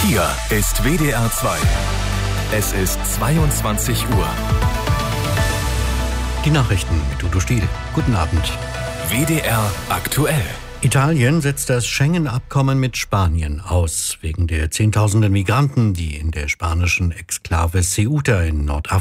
Hier ist WDR 2. Es ist 22 Uhr. Die Nachrichten mit Udo Stiel. Guten Abend. WDR aktuell. Italien setzt das Schengen-Abkommen mit Spanien aus, wegen der Zehntausenden Migranten, die in der spanischen Exklave Ceuta in Nordafrika